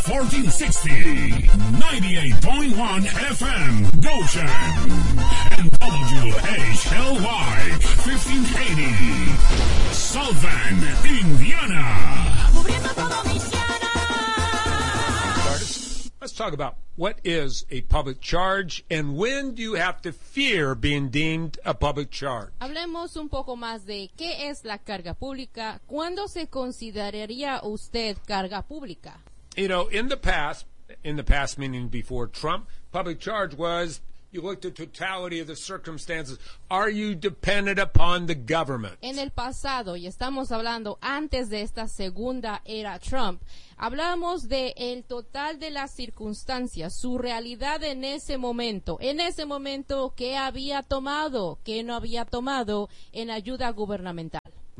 1460, 98.1 FM, Goshen, and WHLY, 1580, South Bend, Indiana. Let's talk about what is a public charge and when do you have to fear being deemed a public charge. Hablemos un poco más de qué es la carga pública. ¿Cuándo se consideraría usted carga pública? You know, in the past meaning before Trump, public charge was you looked at totality of the circumstances. Are you dependent upon the government? En el pasado, y estamos hablando antes de esta segunda era Trump, hablamos de el total de las circunstancias, su realidad en ese momento, qué había tomado, qué no había tomado en ayuda gubernamental.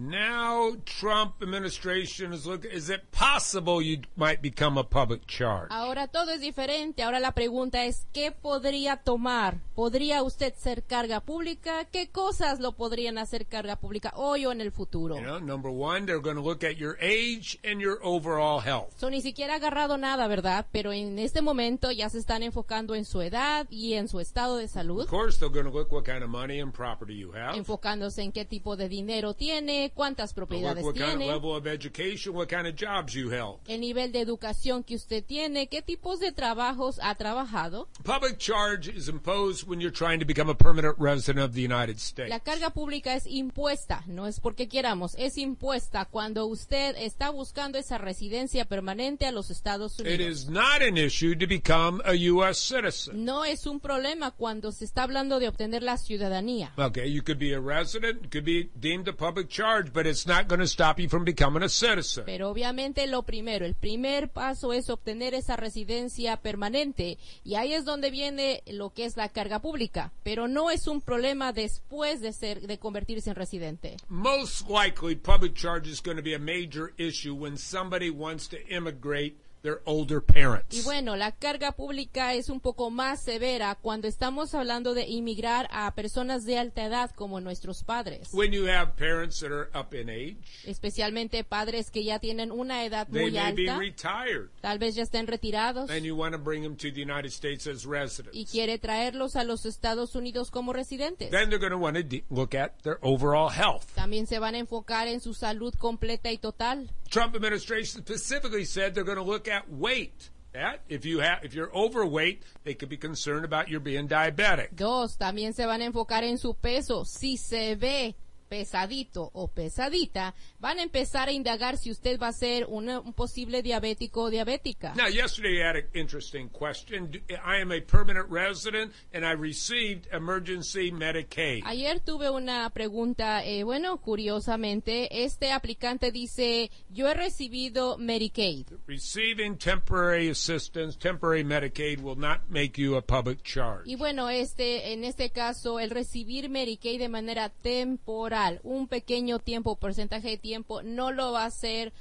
Now, Trump administration is looking, is it possible you might become a public charge? Ahora todo es diferente. Ahora la pregunta es, ¿qué podría tomar? ¿Podría usted ser carga pública? ¿Qué cosas lo podrían hacer carga pública hoy o en el futuro? You know, number one, they're going to look at your age and your overall health. So, ni siquiera ha agarrado nada, ¿verdad? Pero en este momento ya se están enfocando en su edad y en su estado de salud. Of course, they're going to look what kind of money and property you have. Enfocándose en qué tipo de dinero tiene, cuántas propiedades what tiene, kind of level of education, what kind of jobs you held. el nivel de educación que usted tiene, qué tipos de trabajos ha trabajado. Public charge is imposed when you're trying to become a permanent resident of the United States. La carga pública es impuesta, no es porque queramos, es impuesta cuando usted está buscando esa residencia permanente a los Estados Unidos. It is not an issue to become a U.S. citizen. No es un problema cuando se está hablando de obtener la ciudadanía. Okay, you could be a resident, you could be deemed a public charge, but it's not going to stop you from becoming a citizen. Pero obviamente el primer paso es obtener esa residencia permanente y ahí es donde viene lo que es la carga pública, pero no es un problema después de convertirse en residente. Most likely public charge is going to be a major issue when somebody wants to immigrate their older parents. Y bueno, la carga pública es un poco más severa cuando estamos hablando de inmigrar a personas de alta edad como nuestros padres. When you have parents that are up in age, especialmente padres que ya tienen una edad they muy may be alta, retired, tal vez ya estén retirados and you want to bring them to the United States as residents. y quiere traerlos a los Estados Unidos como residentes. Then they're going to want to look at their overall health. También se van a enfocar en su salud completa y total. Trump administration specifically said they're going to look at weight. If you're overweight, they could be concerned about your being diabetic. También se van a enfocar en su peso. Si se ve pesadito o pesadita, van a empezar a indagar si usted va a ser un posible diabético o diabética. Now, yesterday I had an interesting question. I am a permanent resident and I received emergency Medicaid. Ayer tuve una pregunta, curiosamente, este aplicante dice, yo he recibido Medicaid. Receiving temporary assistance, temporary Medicaid will not make you a public charge. Y bueno, en este caso, el recibir Medicaid de manera temporal, un pequeño tiempo, porcentaje de tiempo, no lo va a hacer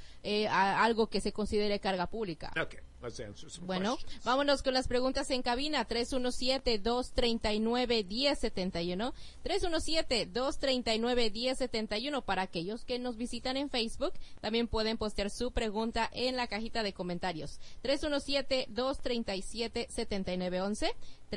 algo que se considere carga pública. Okay, let's answer some Bueno, questions. vámonos con las preguntas en cabina. 317-239-1071. 317-239-1071. Para aquellos que nos visitan en Facebook, también pueden postear su pregunta en la cajita de comentarios. 317-237-7911.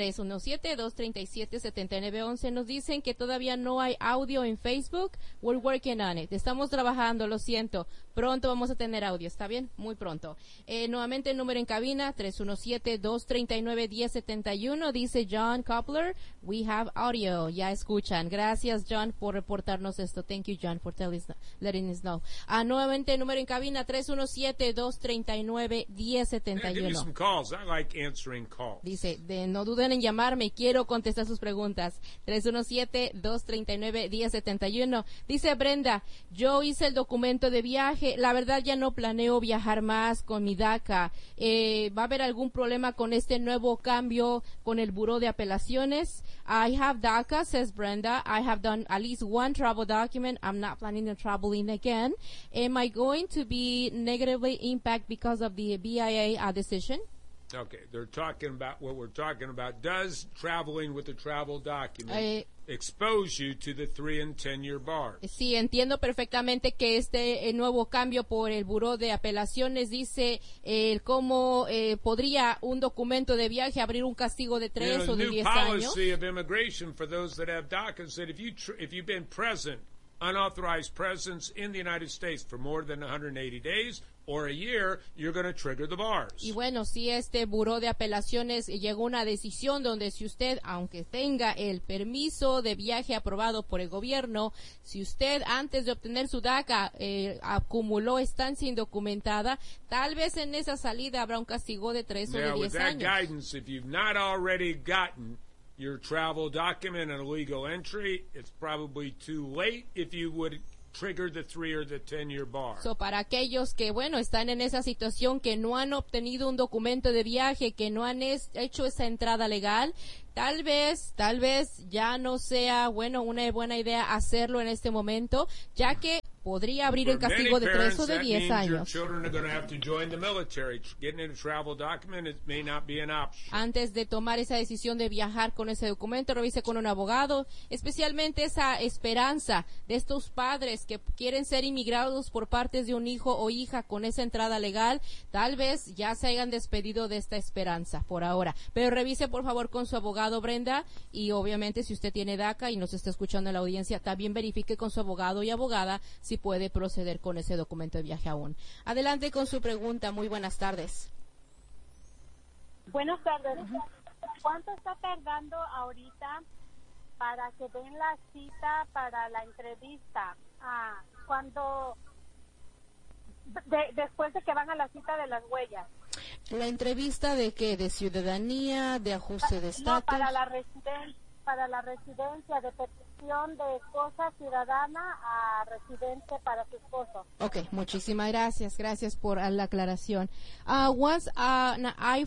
317-237-7911. Nos dicen que todavía no hay audio en Facebook. We're working on it. Estamos trabajando, lo siento. Pronto vamos a tener audio, ¿está bien? Muy pronto. Nuevamente el número en cabina, 317-239-1071. Dice John Coupler, we have audio. Ya escuchan. Gracias, John, por reportarnos esto. Thank you, John, for letting us know. Nuevamente el número en cabina, 317-239-1071. Give me some calls. I like answering calls. Dice, no duden en llamarme, quiero contestar sus preguntas. 317-239-1071. Dice Brenda, yo hice el documento de viaje, la verdad ya no planeo viajar más con mi DACA. ¿Va a haber algún problema con este nuevo cambio con el buró de apelaciones? I have DACA, says Brenda. I have done at least one travel document. I'm not planning on traveling again. Am I going to be negatively impacted because of the BIA decision? Okay, they're talking about what we're talking about. Does traveling with a travel document expose you to the 3 and 10-year bars? Sí, entiendo perfectamente que este nuevo cambio por el Buró de Apelaciones dice cómo podría un documento de viaje abrir un castigo de 3 o de 10 años. The policy of immigration for those that have DACA said if you've been present, unauthorized presence in the United States for more than 180 days or a year, you're going to trigger the bars. Y bueno, si este Buró de Apelaciones llegó a una decisión donde si usted, aunque tenga el permiso de viaje aprobado por el gobierno, si usted antes de obtener su DACA acumuló estancia indocumentada, tal vez en esa salida habrá un castigo de 3 o de 10 with that años. Guidance, if you've not already gotten your travel document and a legal entry, it's probably too late if you would trigger the 3 or the 10-year bar. So, para aquellos que, bueno, están en esa situación, que no han obtenido un documento de viaje, que no han hecho esa entrada legal, tal vez ya no sea, bueno, una buena idea hacerlo en este momento, ya que podría abrir el castigo de 3 o de 10 años. Antes de tomar esa decisión de viajar con ese documento, revise con un abogado, especialmente esa esperanza de estos padres que quieren ser inmigrados por parte de un hijo o hija con esa entrada legal, tal vez ya se hayan despedido de esta esperanza por ahora. Pero revise por favor con su abogado, Brenda, y obviamente si usted tiene DACA y nos está escuchando en la audiencia, también verifique con su abogado y abogada si puede proceder con ese documento de viaje aún. Adelante con su pregunta. Muy buenas tardes. Buenas tardes. ¿Cuánto está tardando ahorita para que den la cita para la entrevista? Cuando después de que van a la cita de las huellas. ¿La entrevista de qué? ¿De ciudadanía? ¿De ajuste de estatus? No, para la residencia, de petición de esposa ciudadana a residente para su esposo. Ok, muchísimas gracias. Gracias por la aclaración. Once an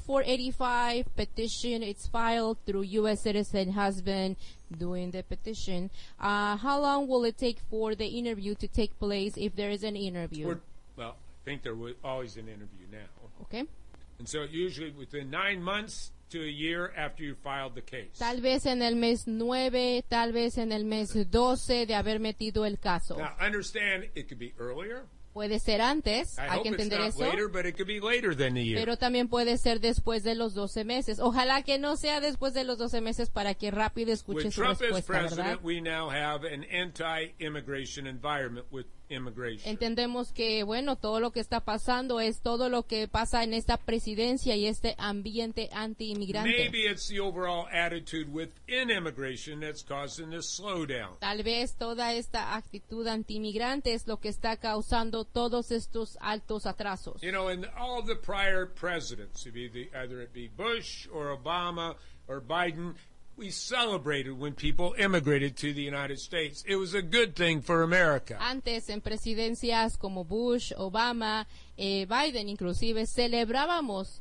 I-485 petition is filed through U.S. citizen husband doing the petition, how long will it take for the interview to take place if there is an interview? Well, I think there was always an interview now. Okay. And so usually within 9 months to a year after you filed the case. Tal vez en el mes 9, tal vez en el mes 12 de haber metido el caso. Now, understand it could be earlier. Puede ser antes, hay que entender eso. Later, but it could be later than a year. Pero también puede ser después de los 12 meses. Ojalá que no sea después de los 12 meses para que rápido escuche su respuesta, With Trump as ¿verdad? president, we now have an anti-immigration environment with immigration. Entendemos que, bueno, todo lo que está pasando es todo lo que pasa en esta presidencia y este ambiente anti-inmigrante. Maybe it's the overall attitude within immigration that's causing this slowdown. Tal vez toda esta actitud anti-inmigrante es lo que está causando todos estos altos atrasos. You know, in all the prior presidents, either it be Bush or Obama or Biden, we celebrated when people immigrated to the United States. It was a good thing for America. Antes, en presidencias como Bush, Obama, Biden inclusive, celebrábamos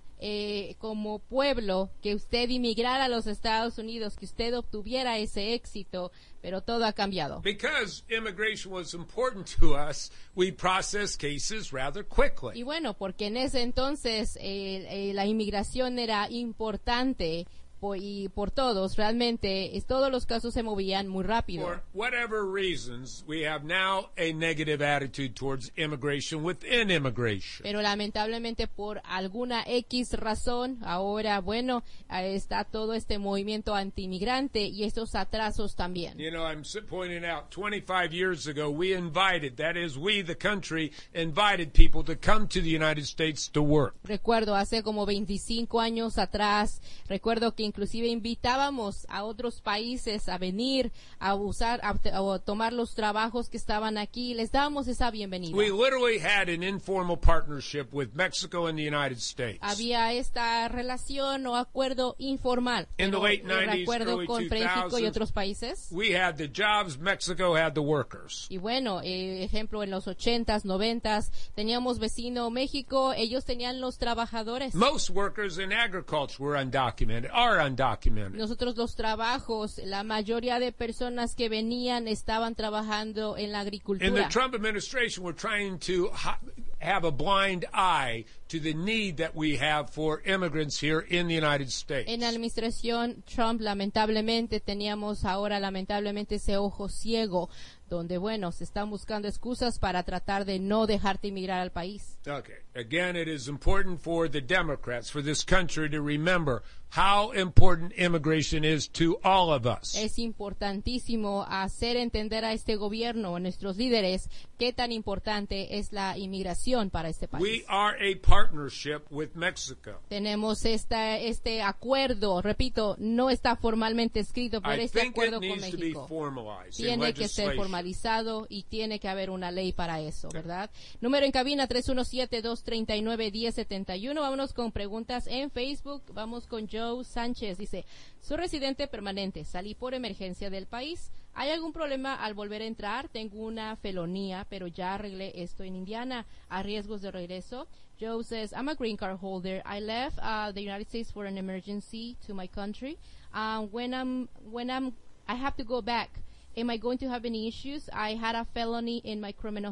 como pueblo que usted inmigrara a los Estados Unidos, que usted obtuviera ese éxito, pero todo ha cambiado. Because immigration was important to us, we processed cases rather quickly. Y bueno, porque en ese entonces la inmigración era importante y por todos, realmente todos los casos se movían muy rápido. For whatever reasons, we have now a negative attitude towards immigration within immigration. Pero lamentablemente por alguna X razón, ahora, bueno, está todo este movimiento anti-inmigrante y estos atrasos también. You know, I'm pointing out, 25 years ago, we invited, that is, we, the country, invited people to come to the United States to work. Recuerdo hace como 25 años atrás, recuerdo que inclusive invitábamos a otros países a venir a tomar los trabajos que estaban aquí, les dábamos esa bienvenida. We literally had an informal partnership with Mexico and the United States. Había esta relación o acuerdo informal. In the late 90s, de acuerdo early con México y 2000s, otros países. we had the jobs, Mexico had the workers. Y bueno, ejemplo, en los 80s, 90s, teníamos vecino México, ellos tenían los trabajadores. Most workers in agriculture were undocumented, are undocumented. Nosotros los trabajos, la mayoría de personas que venían estaban trabajando en la agricultura. In the Trump administration, we're trying to have a blind eye to the need that we have for immigrants here in the United States. En la administración Trump, lamentablemente, teníamos ahora, lamentablemente, ese ojo ciego, donde, bueno, se están buscando excusas para tratar de no dejarte inmigrar al país. Okay. Again, it is important for the Democrats, for this country, to remember how important immigration is to all of us. Es importantísimo hacer entender a este gobierno, a nuestros líderes, qué tan importante es la inmigración para este país. We are a partnership with Mexico. Tenemos este acuerdo, repito, no está formalmente escrito, pero I este think it acuerdo con needs to be México formalized in tiene que ser legislation. formalizado y tiene que haber una ley para eso, ¿verdad? Número en cabina 317-239-1071. Vámonos con preguntas en Facebook. Vamos con Joe Sánchez. Dice, soy residente permanente, salí por emergencia del país. ¿Hay algún problema al volver a entrar? Tengo una felonía, pero ya arreglé esto en Indiana. ¿A riesgos de regreso? Joe says, I'm a green card holder. I left the United States for an emergency to my country. When I have to go back, am I going to have any issues? I had a felony in my criminal